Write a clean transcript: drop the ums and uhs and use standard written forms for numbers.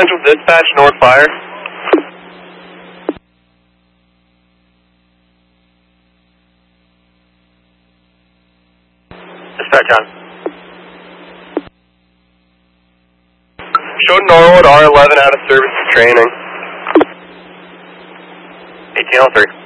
Central Dispatch, North Fire. Dispatch on. Showed Norwood R11 out of service training. 1803.